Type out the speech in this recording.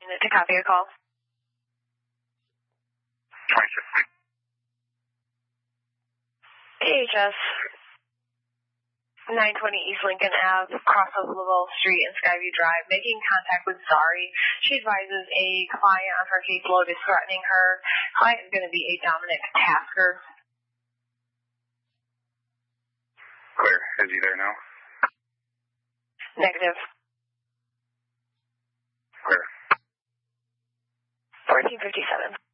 To copy your call. 26. AHS 920 East Lincoln Ave, cross of Lavelle Street and Skyview Drive, making contact with Zari. She advises a client on her caseload is threatening her. Client is going to be a Dominic Tasker. Clear. Is he there now? Negative. Clear. 1457.